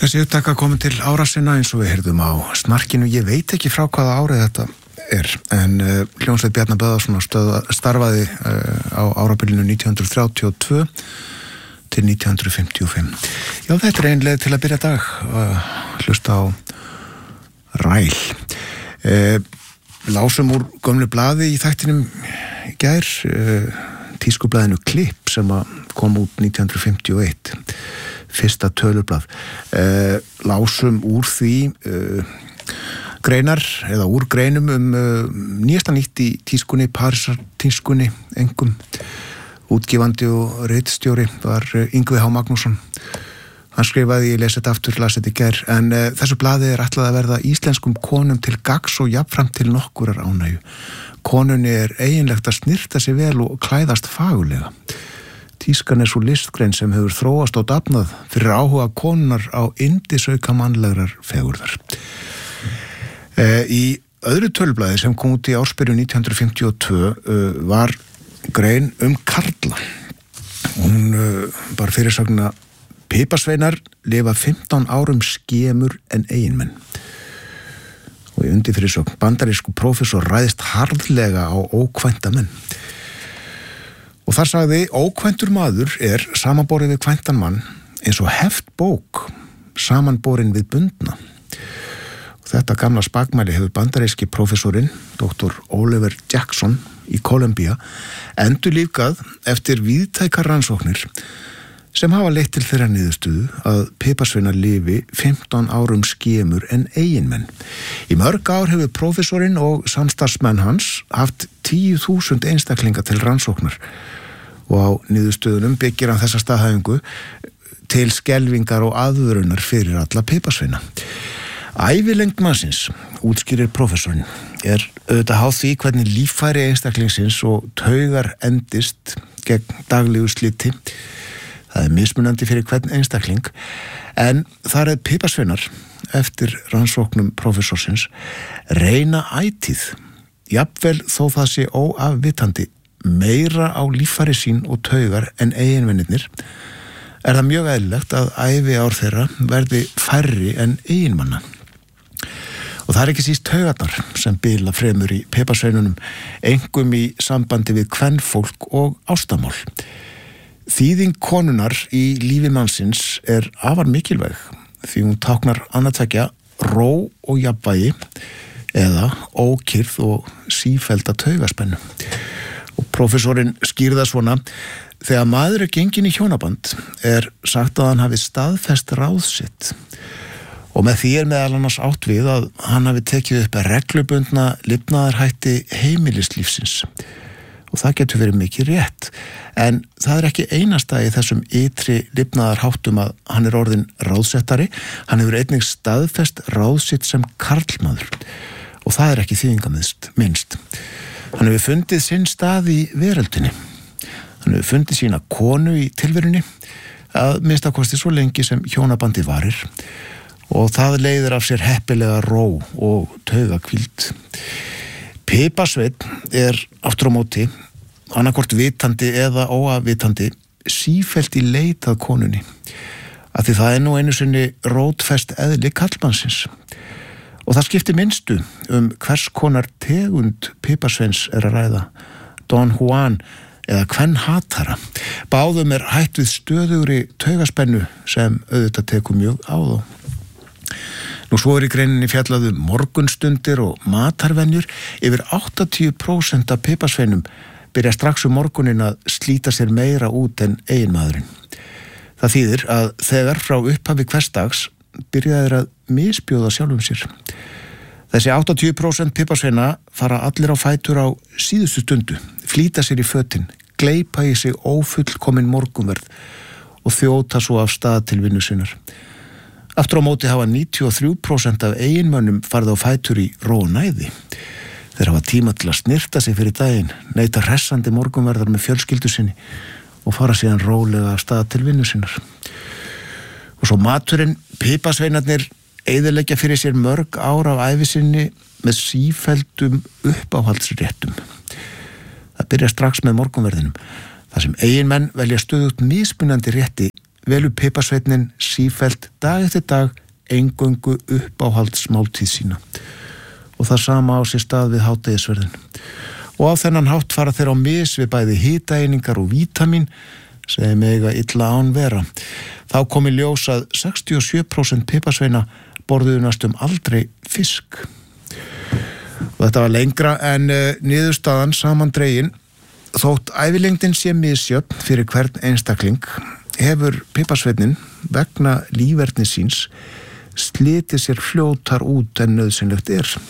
Þessi upptaka komin til ára sinna eins og við heyrðum á snarkinu. Ég veit ekki frá hvaða árið þetta en hljómsveit Bjarna Böðvarssonar starfaði á árabilinu 1932 til 1955. Já, þetta einlega til að byrja dag hlusta á Ræl. Lásum úr gömlu blaði í þættinum í gær, tískublaðinu Klipp sem kom út 1951. Fyrsta tölublað. Lásum úr því greinar eða úr greinum nýjasta nýtt í tískunni, Parísar tískunni engum. Útgefandi og ritstjóri var Yngvi H. Magnússon. Hann skrifaði, ég lesi þetta aftur, las þetta í gær, en þessu blaði ætlað að verða íslenskum konum til gagns og jafnframt til nokkurar ánægju. Konunni eiginlegt að snirta sig vel og klæðast fagulega. Tískan svo listgrein sem hefur þróast og dafnað fyrir áhuga konunar á yndisauka mannlegrar fegurðar. Í öðru tölublaði sem kom út í ársbyrjun 1952 var grein karla. Hún bar fyrirsögnina Piparsveinar lifa 15 árum skemur en eiginmenn. Og í undir fyrirsögn bandarísku prófessor ræðist harðlega á ókvænta menn. Og þar sagði, ókvæntur maður samanborið við kvæntan mann eins og heft bók samanborin við bundna. Og þetta gamla spakmæli hefur bandaríski prófessorinn, Dr. Oliver Jackson í Columbia, endurlífgað eftir víðtækar rannsóknir sem hafa leitt til þeirra niðurstöðu að piparsveinar lifi 15 árum skemur en eiginmenn. Í mörg ár hefur prófessorinn og samstarfsmenn hans haft 10.000 einstaklinga til rannsóknar og á niðurstöðunum byggir hann þessa staðhæfingu til skelfingar og aðvörunar fyrir alla piparsveina. Ævilengd mannsins, útskýrir prófessorinn, auðvitað háð því hvernig líffæri einstaklingsins og taugar endist gegn daglegu sliti. Það mismunandi fyrir hvern einstakling, en þar piparsveinar, eftir rannsóknum prófessorsins, reyna ætíð, jafnvel þó það sé óafvitandi, meira á líffæri sín og taugar en eiginmennirnir, það mjög eðlilegt að æviár þeirra verði færri en eiginmanna. Og það ekki síst taugarnar sem bila fremur í piparsveinunum, engum í sambandi við kvenfólk og ástamál. Þýðing konunar í lífi mannsins afar mikilvæg því hún táknar annað tveggja ró og jafnvægi eða ókyrrð og sífellda taugaspennu. Og prófessorinn skýrði það svona, þegar maður genginn í hjónaband sagt að hann hafi staðfest ráð sitt og með því meðal annars átt við að hann hafi tekið upp reglubundna lifnaðarhætti heimilislífsins. Og það getur verið mikið rétt, en það ekki einasta í þessum ytri lifnaðarháttum að hann orðinn ráðsettari, hann hefur einnig staðfest ráðsitt sem karlmaður og það ekki þýðingarminnst. Hann hefur fundið sinn stað í veröldinni, hann hefur fundið sína konu í tilverunni, að minnstakosti svo lengi sem hjónabandi varir og það leiðir af sér heppilega ró og taugakvíld. Piparsveinn aftur á móti, annarkvort vitandi eða óavitandi, sífellt í leit að konunni, af því það nú einu sinni rótfest eðli karlmannsins. Og það skiptir minnstu hvers konar tegund piparsveins að ræða, Don Juan eða kvenhatara. Báðum hætt við stöðugri taugaspennu sem auðvitað tekur mjög á þá. Nú svo í greininni fjallað morgunstundir og matarvenjur. Yfir 80% af piparsveinum byrja strax morgunin að slíta sér meira út en eiginmaðurinn. Það þýðir að þegar frá upphafi hvers dags byrja þeir að misbjóða sjálfum sér. Þessi 80% piparsveina fara allir á fætur á síðustu stundu, flýta sér í fötin, gleypa í sig ófullkomin morgunverð og þjóta svo af stað til vinnu sinnar. Aftur á móti hafa 93% af eiginmönnum farið á fætur í ró og næði. Þeir hafa tíma til að snirta sig fyrir daginn, neyta hressandi morgunverðar með fjölskyldu sinni og fara síðan rólega af stað til vinnu sinnar. Og svo maturinn, piparsveinarnir eyðileggja fyrir sér mörg ár af ævi sinni með sífelldum uppáhaldsréttum. Það byrja strax með morgunverðinum. Það sem eiginmenn velja stöðugt mismunandi rétti velur piparsveinin sífellt dag eftir dag eingöngu uppáhaldsmáltíð sína og það sama á sér stað við hádegisverðin. Og á þennan hátt fara þeir á mis við bæði hitaeiningar og vítamín sem mega illa án vera. Þá kom í ljós að 67% piparsveina borðuðu næstum aldrei fisk. Og þetta var lengra en niðurstaðan samandregin. Þótt ævilengdin sé misjöfn fyrir hvern einstakling hefur piparsveinin vegna líferni síns slitið sér fljótar út en nauðsynlegt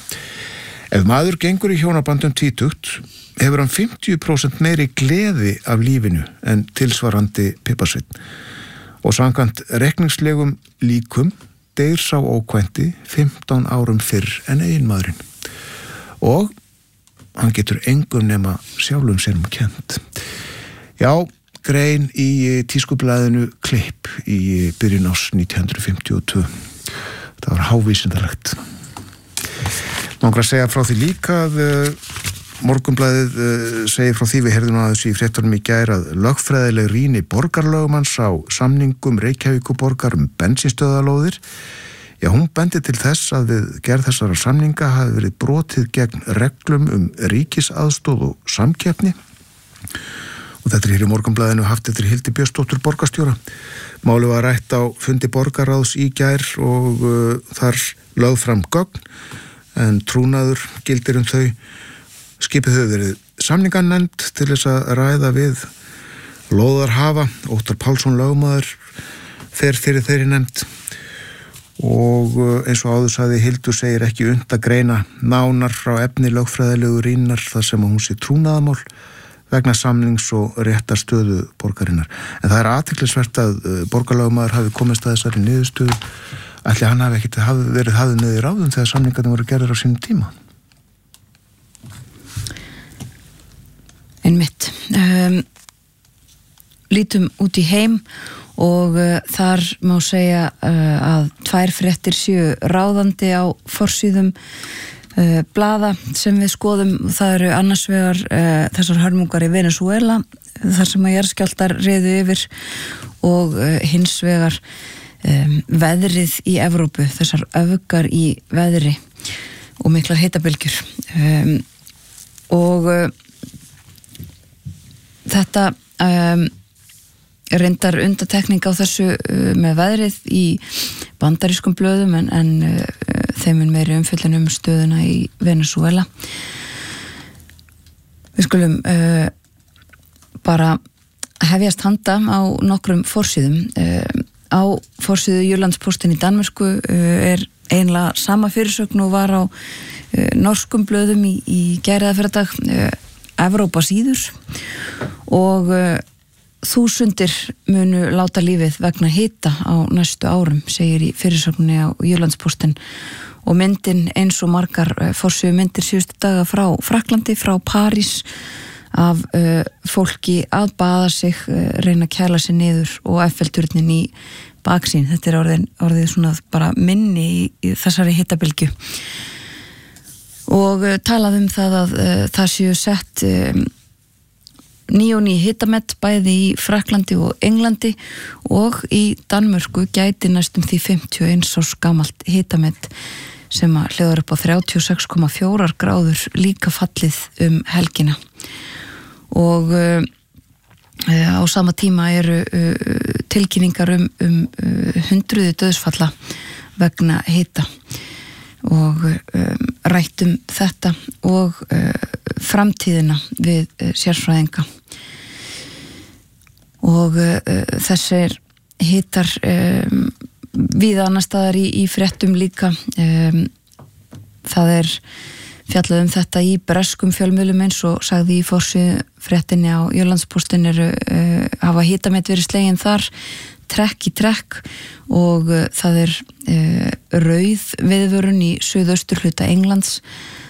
Ef maður gengur í hjónabandum tvítugt hefur hann 50% meiri gleði af lífinu en tilsvarandi piparsveinn. Og samkvæmt reikningslegum líkum deyr sá ókvænti 15 árum fyrr en eiginmaðurinn. Og hann getur engum nema sjálfum sér kennt. Já, grein í tískublaðinu Klipp í byrjun árs 1952. Það var hávísindalegt. Langar að segja frá því líka að Morgunblaðið segir frá því við heyrðum að þessu í fréttunum í gær að lögfræðileg rýni borgarlögumanns á samningum Reykjavíkurborgar bensínstöðvalóðir. Já, hún bendi til þess að við gerð þessara samninga hafi verið brotið gegn reglum ríkisaðstoð og samkeppni. Og þetta hér í Morgunblaðinu haft eftir Hildi Björnsdóttur borgarstjóra. Málið var rætt á fundi borgarráðs í gær og þar lögð fram gögn en trúnaður gildir þau. Skipið hefur verið samninganefnd til þess að ræða við lóðarhafa. Óttar Pálsson lögmaður fer fyrir þeirri nefnd og eins og áður sagði Hildur segir ekki unnt að greina nánar frá efni lögfræðilegu rýnar þar sem hún sé trúnaðamál vegna samnings og réttarstöðu borgarinnar. En það athyglisvert að borgarlögmaður hafi komist að þessari niðurstöðu. Ætli hann hafi ekkert verið hafður með í ráðum þegar samningarnir voru gerðir á sínum tíma. Einmitt. Lítum út í heim og þar má segja að 2 fréttir séu ráðandi á forsíðum blaða sem við skoðum. Það eru annars vegar þessar hörmungar í Venezuela þar sem að jarðskjálftar riðu yfir og hins vegar veðrið í Evrópu, þessar öfgar í veðri og miklar hitabylgjur og þetta reyndar undantekning á þessu með veðrið í bandarískum blöðum en þeim meiri umfjöllun stöðuna í Venezuela. Við skulum bara hefjast handa á nokkrum forsíðum. Á forsíðu Jyllands-Posten í Danmörku eiginlega sama fyrirsögn og var á norskum blöðum í gærðaferðardag. Evrópa síður og þúsundir munu láta lífið vegna hita á næstu árum, segir í fyrirsögninni á Jyllands-Posten og myndin eins og margar forsíðu myndir síðustu daga frá Frakklandi, frá París af fólki að baða sig, reyna að kæla sig niður og Eiffelturnin í baksýn. Þetta orðið svona bara minni í þessari hitabylgju. Og talað það að það séu sett ný hitamett bæði í Frakklandi og Englandi og í Danmörku gæti næstum því 51 árs gamalt hitamett sem að hljóðar upp á 36,4 gráður líka fallið helgina. Og á sama tíma eru tilkynningar hundruði dauðsfalla vegna hita og rættum þetta og framtíðina við sérfræðinga og þessir hitar víða annar staðar í fréttum líka. Það fjallað þetta í breskum fjölmiðlum eins og sagði í forsíðu fréttinni á Jyllands-Posten hafa hitamett verið slegin þar trekk í trekk og það rauð viðvörun í suðausturhluta Englands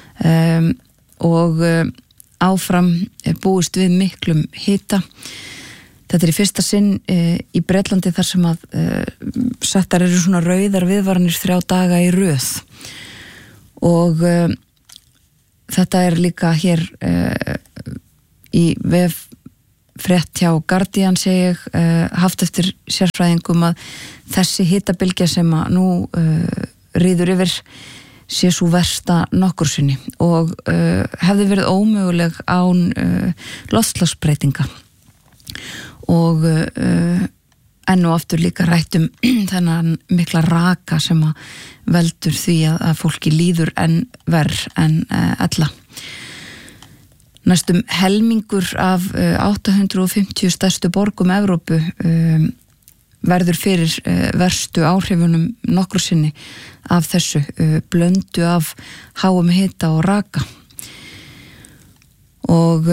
og áfram búist við miklum hita. Þetta í fyrsta sinn í Bretlandi þar sem að settar eru svona rauðar viðvaranir 3 daga í röð og þetta líka hér í vef frétt hjá Guardian segi ég, haft eftir sérfræðingum að þessi hitabylgja sem að nú ríður yfir sé svo versta nokkur sinni og hefði verið ómöguleg án loftslagsbreytinga og enn og aftur líka rættum þennan mikla raka sem að veldur því að fólki líður enn verð en ella. Næstum helmingur af 850 stærstu borgum Evrópu verður fyrir verstu áhrifunum nokkru sinni af þessu blöndu af háum hita og raka og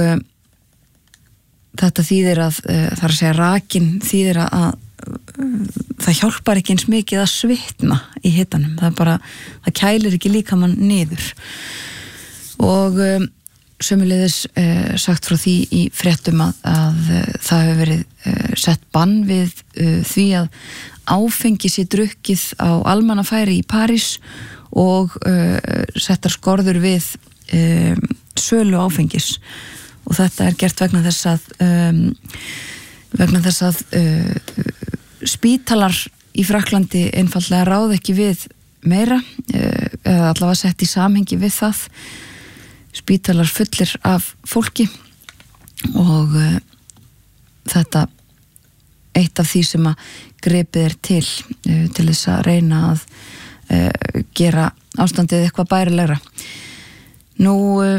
þetta þýðir að það að segja rakin þýðir að það hjálpar ekki eins mikið að svitna í hitanum, það kælir ekki líkamann niður og sömuleiðis sagt frá því í fréttum að það hefur verið sett bann við því að áfengi sé drukkið á almannafæri í París og settar skorður við sölu áfengis og þetta er gert vegna þess að spítalar í Frakklandi einfaldlega ráð ekki við meira eða allavega sett í samhengi við það spítalar fullir af fólki og þetta eitt af því sem að gripið er til þess að reyna að gera ástandið eitthvað bærilegra. Nú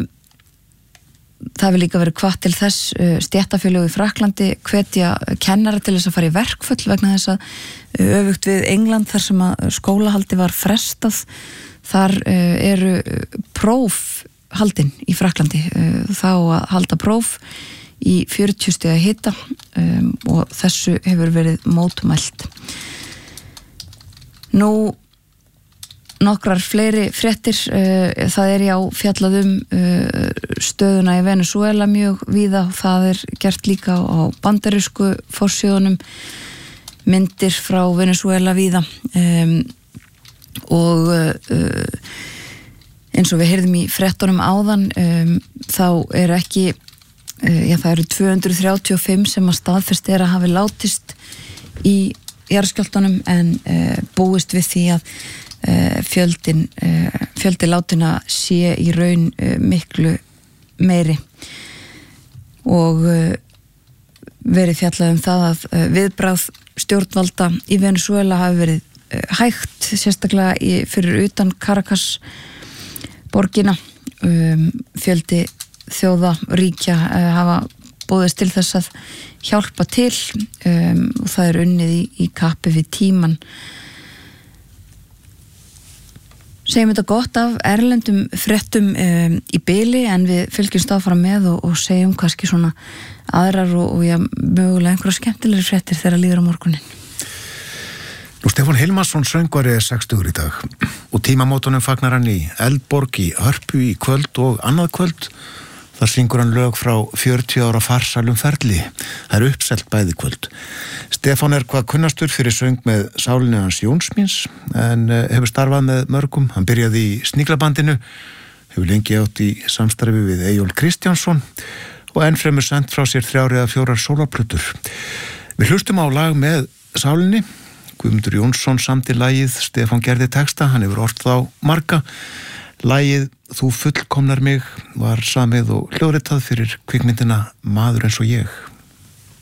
það hefur líka verið hvatt til þess stéttarfélög í Frakklandi hvetja kennara til þess að fara í verkföll vegna þess að öfugt við England þar sem að skólahaldi var frestað þar eru próf haldin í Frakklandi þá að halda próf í 40 stiga hita og þessu hefur verið mótmælt. Nú nokkrar fleiri fréttir það er fjallað stöðuna í Venezuela mjög víða og það er gert líka á bandarísku forsíðunum myndir frá Venezuela víða og eins og við heyrðum í fréttunum áðan þá er ekki það eru 235 sem að staðfest er að hafi látist í jarðskjálftunum en búist við því að fjöldi látina sé í raun miklu meiri og verið fjallað það að viðbragð stjórnvalda í Venezuela hafi verið hægt sérstaklega fyrir utan Caracas borgina fjöldi þjóða ríkja hafa boðist til þess að hjálpa til og það er unnið í kappi við tíman. Segjum þetta gott af erlendum fréttum í bili en við fylgjumst áfram með og segjum kannski svona aðrar og mögulega einhverja skemmtilegri fréttir þegar líður á morgunin. Nú Stefán Hilmarsson söngvari er 60 í dag og tímamótunum fagnar hann í Eldborg í Hörpu í kvöld og annað kvöld. Þar syngur hann lög frá 40 ára farsælum ferli. Það er uppselt bæði kvöld. Stefán er hvað kunnastur fyrir söng með sálinni hans Jónsmíns en hefur starfað með mörgum. Hann byrjaði í Sniglabandinu, hefur lengi átt í samstarfi við Eyjólf Kristjánsson og ennfremur sent frá sér 3 eða 4 sólarplötur. Við hlustum á lag með sálinni. Guðmundur Jónsson samdi lagið, Stefán gerði texta, hann hefur ort þá marga. Lagið Þú fullkomnar mig var samið og hljóðritað fyrir kvikmyndina Maður eins og ég.